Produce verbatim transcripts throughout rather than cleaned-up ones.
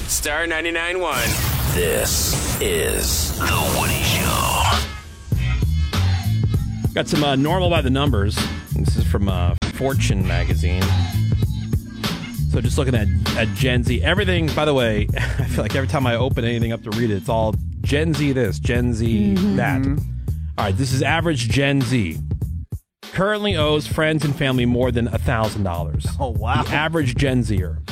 Star ninety-nine point one. This is The Woody Show. Got some uh, Normal by the Numbers. This is from uh, Fortune magazine. So just looking at, at Gen Z. Everything, by the way, I feel like every time I open anything up to read it, it's all Gen Z this, Gen Z mm-hmm. that. All right, this is average Gen Z. Currently owes friends and family more than one thousand dollars. Oh, wow. The average Gen Zer.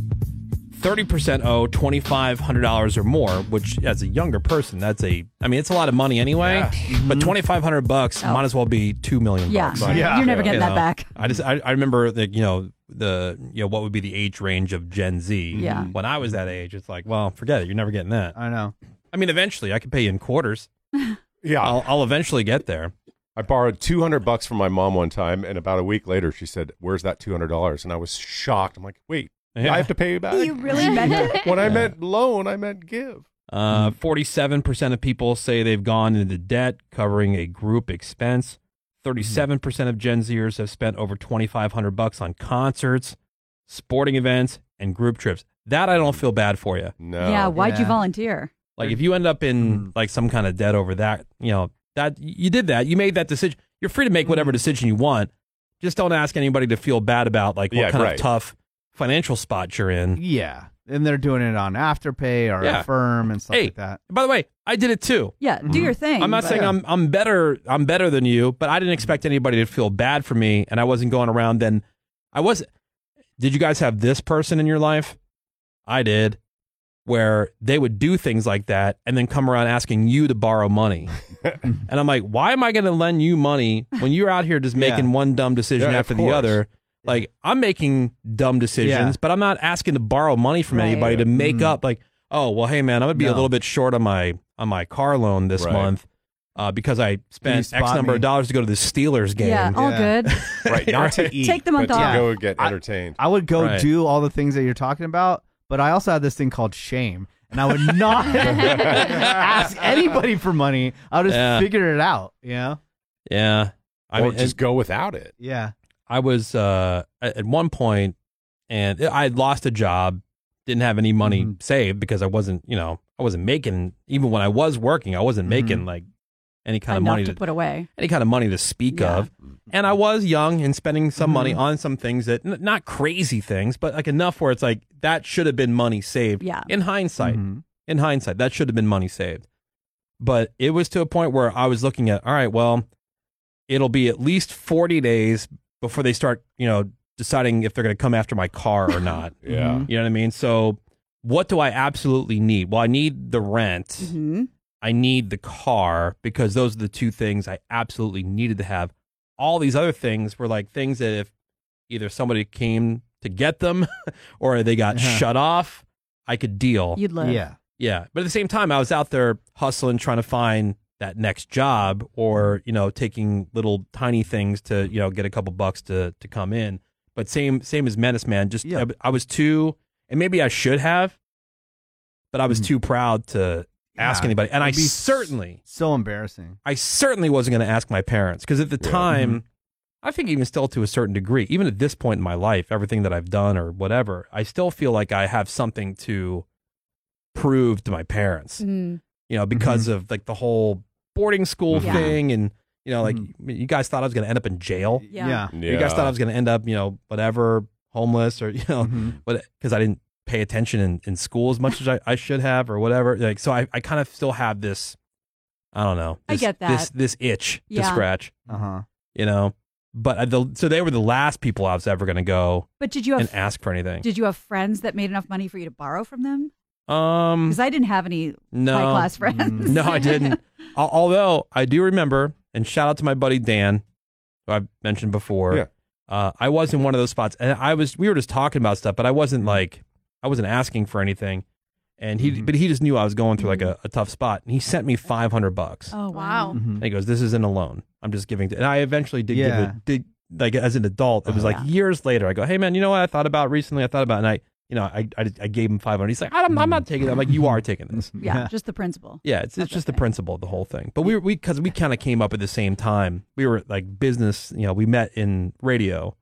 thirty percent owe twenty-five hundred dollars or more, which as a younger person, that's a, I mean, it's a lot of money anyway, yeah. mm-hmm. but twenty-five hundred bucks oh. might as well be two million yeah. bucks. Yeah. You're never getting you that know, back. I just, I, I remember that, you know, the, you know, what would be the age range of Gen Z. Yeah. When I was that age, it's like, well, forget it. You're never getting that. I know. I mean, eventually I could pay you in quarters. Yeah. I'll, I'll eventually get there. I borrowed two hundred bucks from my mom one time, and about a week later, she said, "Where's that two hundred dollars?" And I was shocked. I'm like, wait, yeah. I have to pay you back? You really meant it? When I Yeah. meant loan, I meant give. Uh, forty-seven percent of people say they've gone into debt covering a group expense. thirty-seven percent of Gen Zers have spent over twenty-five hundred bucks on concerts, sporting events, and group trips. That I don't feel bad for you. No. Yeah, why'd Yeah. you volunteer? Like if you end up in Mm. like some kind of debt over that, you know, that you did that, you made that decision. You're free to make whatever decision you want. Just don't ask anybody to feel bad about like what Yeah, kind right. of tough financial spot you're in. Yeah. And they're doing it on Afterpay or Yeah. Affirm and stuff Hey, like that. by the way, I did it too. Yeah, do your thing. I'm not but- saying I'm I'm better I'm better than you, but I didn't expect anybody to feel bad for me, and I wasn't going around then. I was. Did you guys have this person in your life? I did, where they would do things like that and then come around asking you to borrow money, and I'm like, why am I going to lend you money when you're out here just making Yeah. one dumb decision Yeah, of after the course. other? Like I'm making dumb decisions, Yeah. but I'm not asking to borrow money from Right. anybody to make Mm. up. Like, oh well, hey man, I'm gonna be a No. little bit short on my on my car loan this Right. month uh, because I spent X spot number me? of dollars to go to the Steelers game. Yeah, all Yeah. good. Right, not to eat, Take the month but to off. go get I- entertained. I would go Right. do all the things that you're talking about, but I also had this thing called shame. And I would not ask anybody for money. I would just Yeah. figure it out, you know? Yeah. I or mean, just go without it. Yeah. I was uh, at at one point, and I had lost a job, didn't have any money Mhm. saved because I wasn't, you know, I wasn't making, even when I was working, I wasn't Mhm. making like any kind of Enough money to to, put away. any kind of money to speak Yeah. of. And I was young and spending some Mhm. money on some things that, n- not crazy things, but like enough where it's like, that should have been money saved. Yeah. In hindsight, Mhm. in hindsight, that should have been money saved. But it was to a point where I was looking at, all right, well, it'll be at least forty days before they start, you know, deciding if they're going to come after my car or not. Yeah. You know what I mean? So what do I absolutely need? Well, I need the rent. hmm I need the car because those are the two things I absolutely needed to have. All these other things were like things that if either somebody came to get them or they got Uh-huh. shut off, I could deal. You'd live. Yeah. Yeah. But at the same time, I was out there hustling, trying to find that next job or, you know, taking little tiny things to, you know, get a couple bucks to, to come in. But same, same as Menace Man, just, Yeah. I, I was too, and maybe I should have, but I was Mhm. too proud to ask Yeah, anybody. And I it'd be certainly, So embarrassing. I certainly wasn't going to ask my parents because at the Yeah. time, I think even still to a certain degree, even at this point in my life, everything that I've done or whatever, I still feel like I have something to prove to my parents, Mm. you know, because of like the whole boarding school Yeah. thing. And, you know, like Mhm. you guys thought I was going to end up in jail. Yeah. Yeah. Yeah. You guys thought I was going to end up, you know, whatever, homeless or, you know, Mhm. but because I didn't pay attention in, in school as much as I, I should have or whatever. Like, so I, I kind of still have this, I don't know. I This, get This, that. this itch to Yeah. scratch, Uh-huh. you know, but I- the, so they were the last people I was ever going to go But did you and have ask for anything. did you have friends that made enough money for you to borrow from them? Um, Because I didn't have any no, high class friends. no, I didn't. Al- Although I do remember, and shout out to my buddy Dan, who I've mentioned before. Yeah. Uh, I was in one of those spots, and I was. We were just talking about stuff, but I wasn't like, I wasn't asking for anything, and he, Mhm. but he just knew I was going through like a, a tough spot, and he sent me five hundred bucks. Oh wow. Mhm. And he goes, "This isn't a loan. I'm just giving." To, and I eventually did give Yeah. it. Did like as an adult, it was like Yeah. years later. I go, "Hey man, you know what I thought about recently? I thought about," and I, you know, I, I, I gave him five hundred. He's like, "I'm, I'm not taking it." I'm like, "You are taking this." Yeah, Yeah. just the principle. Yeah, it's it's That's just the okay. principle of the whole thing. But we were we because we kind of came up at the same time. We were like business, you know. We met in radio,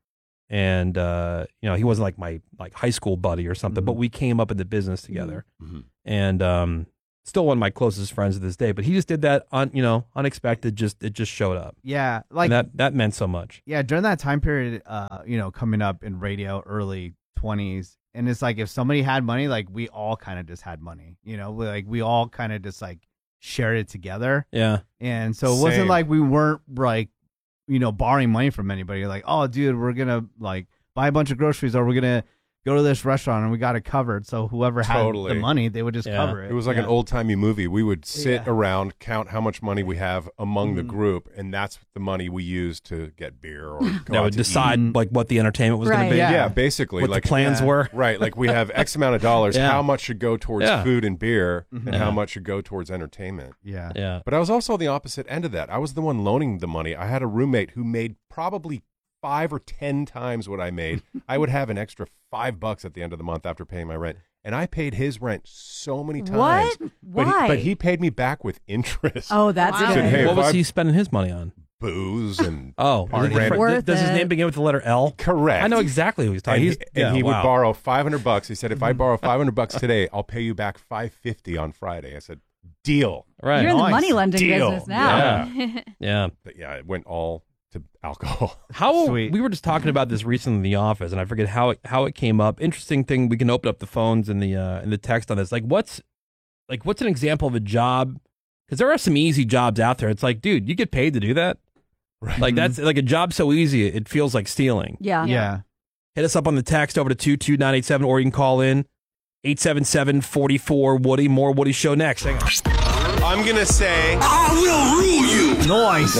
and uh, you know, he wasn't like my like high school buddy or something, Mhm. but we came up in the business together, Mhm. and um, still one of my closest friends to this day. But he just did that on, you know, unexpected. Just it just showed up, Yeah, like and that that meant so much. yeah, during that time period, uh, you know, coming up in radio, early twenties, and it's like if somebody had money, like we all kind of just had money, you know, like we all kind of just like shared it together, Yeah, and so it wasn't Same. like we weren't like, you know, borrowing money from anybody. Like, oh, dude, we're gonna like buy a bunch of groceries, or we're gonna go to this restaurant, and we got it covered. So whoever had Totally. the money, they would just Yeah. cover it. It was like Yeah. an old timey movie. We would sit Yeah. around, count how much money we have among the Mhm. group, and that's the money we used to get beer or go that out would to decide eat. like what the entertainment was going Right. to be, Yeah, Yeah. basically, what like the plans yeah. were. right, like we have X amount of dollars. Yeah. How much should go towards Yeah. food and beer, Mhm. and Yeah. how much should go towards entertainment? yeah. Yeah, But I was also on the opposite end of that. I was the one loaning the money. I had a roommate who made probably five or ten times what I made. I would have an extra five bucks at the end of the month after paying my rent, and I paid his rent so many times. What? But Why? He, but he paid me back with interest. Oh, that's Wow. good. Said, hey, what if was I- he spending his money on? Booze and Oh, Party. is it- Worth does his it. name begin with the letter L? correct. I know exactly who he's talking. And He's, he, and yeah, he would wow. borrow five hundred bucks. He said, if I borrow five hundred bucks today, I'll pay you back five fifty on Friday. I said, deal. Right. You're in the Nice. money lending Deal. business now. Yeah. Yeah. But yeah, it went all to alcohol. How Sweet. we were just talking about this recently in the office, and I forget how it how it came up. Interesting thing. We can open up the phones and the uh, and the text on this. Like, what's like what's an example of a job? Because there are some easy jobs out there. It's like, dude, you get paid to do that. Right. Like that's like a job so easy it feels like stealing. Yeah. Yeah. Hit us up on the text over to two two nine eight seven, or you can call in eight seven seven, four four, Woody. More Woody Show next. Hang on. I'm going to say, I will rule you. Nice.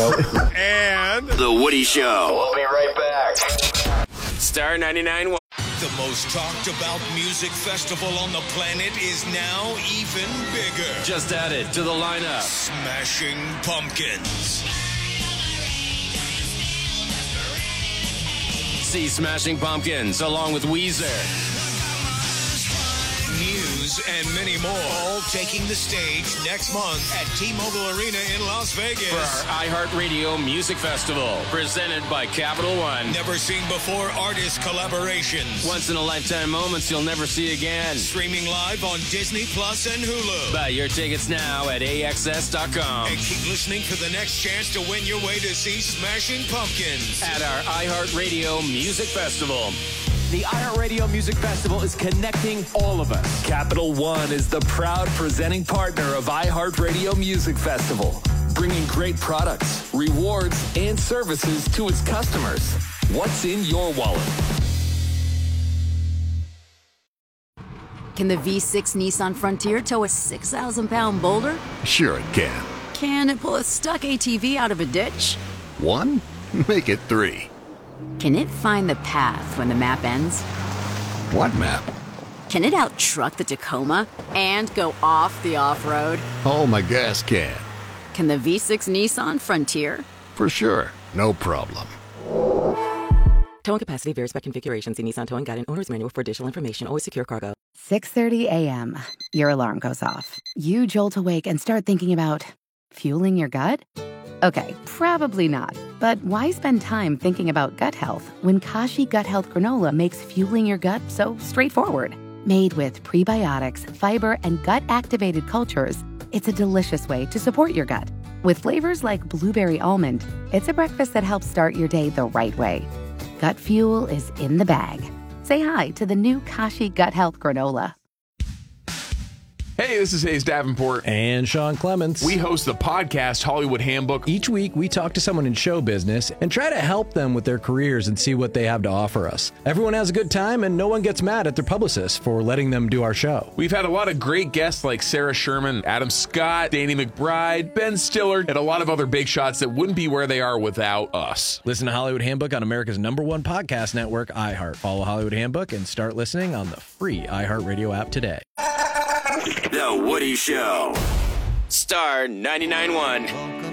and The Woody Show. We'll be right back. Star ninety-nine point one. The most talked about music festival on the planet is now even bigger. Just added to the lineup. Smashing Pumpkins. See Smashing Pumpkins along with Weezer. News and many more. All taking the stage next month at T-Mobile Arena in Las Vegas. For our iHeartRadio Music Festival, presented by Capital One. Never seen before artist collaborations. Once in a lifetime moments you'll never see again. Streaming live on Disney Plus and Hulu. Buy your tickets now at A X S dot com. And keep listening for the next chance to win your way to see Smashing Pumpkins. At our iHeartRadio Music Festival. The iHeartRadio Music Festival is connecting all of us. Capital One is the proud presenting partner of iHeartRadio Music Festival, bringing great products, rewards, and services to its customers. What's in your wallet? Can the V six Nissan Frontier tow a six thousand pound boulder? Sure it can. Can it pull a stuck A T V out of a ditch? One? Make it three. Can it find the path when the map ends? What map? Can it out-truck the Tacoma and go off the off-road? Oh, my gas can. Can the V six Nissan Frontier? For sure. No problem. Towing capacity varies by configuration. See Nissan Towing Guide and Owner's Manual for additional information. Always secure cargo. six thirty a.m. Your alarm goes off. You jolt awake and start thinking about fueling your gut? Okay, probably not. But why spend time thinking about gut health when Kashi Gut Health Granola makes fueling your gut so straightforward? Made with prebiotics, fiber, and gut-activated cultures, it's a delicious way to support your gut. With flavors like blueberry almond, it's a breakfast that helps start your day the right way. Gut fuel is in the bag. Say hi to the new Kashi Gut Health Granola. Hey, this is Hayes Davenport. And Sean Clements. We host the podcast Hollywood Handbook. Each week, we talk to someone in show business and try to help them with their careers and see what they have to offer us. Everyone has a good time, and no one gets mad at their publicist for letting them do our show. We've had a lot of great guests like Sarah Sherman, Adam Scott, Danny McBride, Ben Stiller, and a lot of other big shots that wouldn't be where they are without us. Listen to Hollywood Handbook on America's number one podcast network, iHeart. Follow Hollywood Handbook and start listening on the free iHeartRadio app today. The Woody Show. Star ninety-nine point one.